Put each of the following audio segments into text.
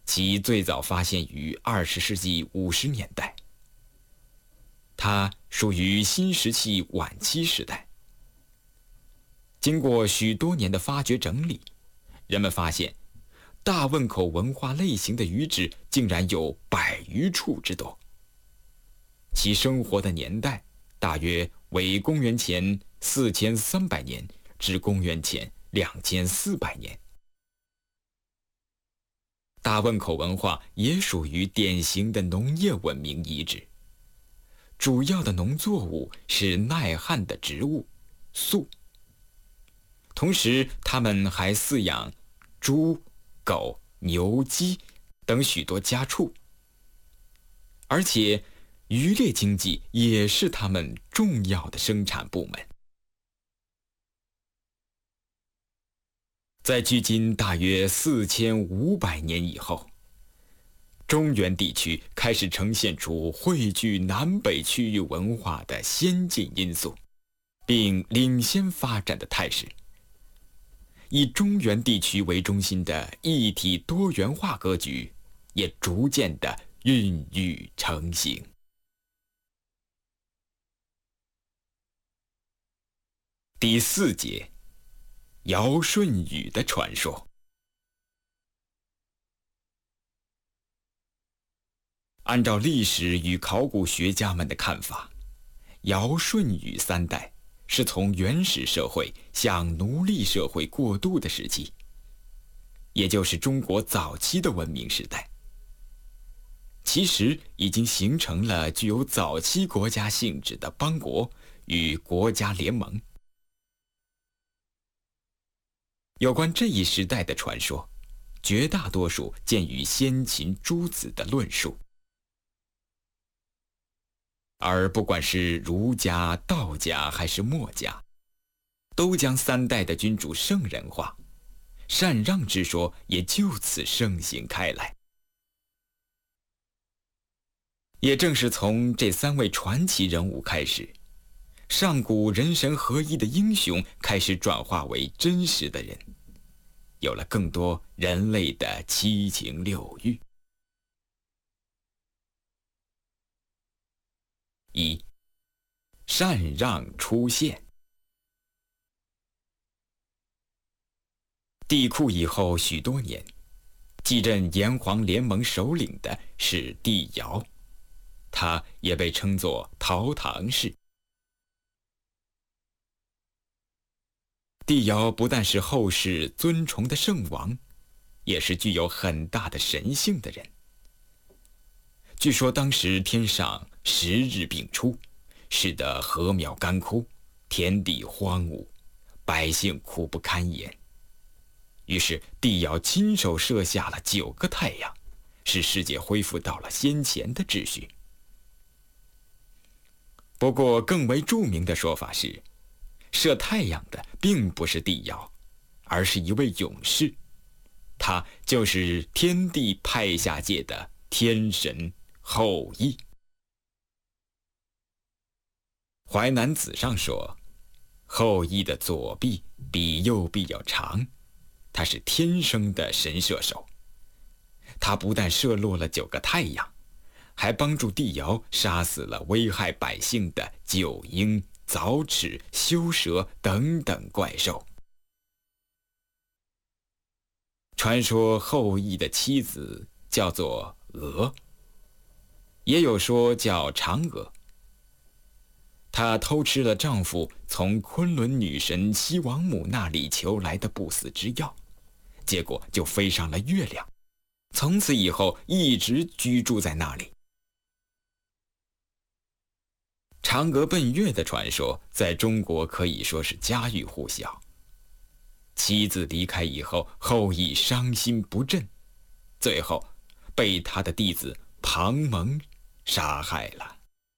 其最早发现于20世纪50年代。它属于新石器晚期时代。经过许多年的发掘整理，人们发现大汶口文化类型的遗址竟然有100余处之多，其生活的年代大约为公元前4300年至公元前2400年。大汶口文化也属于典型的农业文明遗址，主要的农作物是耐旱的植物粟，同时他们还饲养猪、狗、牛、鸡等许多家畜，而且渔猎经济也是他们重要的生产部门。在距今大约4500年以后，中原地区开始呈现出汇聚南北区域文化的先进因素，并领先发展的态势。以中原地区为中心的一体多元化格局也逐渐地孕育成型。第4节，尧舜禹的传说。按照历史与考古学家们的看法，尧舜禹3代是从原始社会向奴隶社会过渡的时期，也就是中国早期的文明时代。其实已经形成了具有早期国家性质的邦国与国家联盟。有关这一时代的传说，绝大多数见于先秦诸子的论述。而不管是儒家、道家还是墨家，都将3代的君主圣人化，禅让之说也就此盛行开来。也正是从这3位传奇人物开始，上古人神合一的英雄开始转化为真实的人，有了更多人类的七情六欲。1. 禅让出现。帝喾以后许多年，继任炎黄联盟首领的是帝尧，他也被称作陶唐氏。帝尧不但是后世尊崇的圣王，也是具有很大的神性的人。据说当时天上10日并出，使得禾苗干枯，田地荒芜，百姓苦不堪言。于是帝尧亲手射下了9个太阳，使世界恢复到了先前的秩序。不过更为著名的说法是，射太阳的并不是帝尧，而是一位勇士，他就是天帝派下界的天神后羿。淮南子上说，后羿的左臂比右臂要长，他是天生的神射手。他不但射落了9个太阳，还帮助帝尧杀死了危害百姓的九婴、凿齿、修蛇等等怪兽。传说后羿的妻子叫做娥，也有说叫嫦娥。她偷吃了丈夫从昆仑女神西王母那里求来的不死之药，结果就飞上了月亮，从此以后一直居住在那里。嫦娥奔月的传说在中国可以说是家喻户晓。妻子离开以后，后羿伤心不振，最后被他的弟子庞蒙杀害了。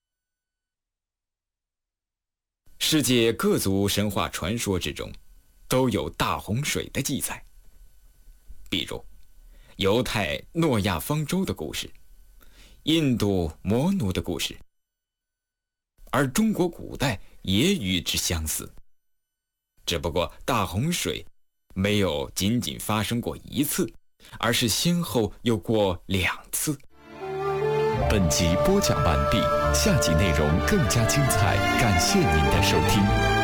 世界各族神话传说之中，都有大洪水的记载，比如犹太诺亚方舟的故事，印度魔奴的故事，而中国古代也与之相似。只不过大洪水没有仅仅发生过一次， 而是先后有过2次。 本集播讲完毕，下集内容更加精彩，感谢您的收听。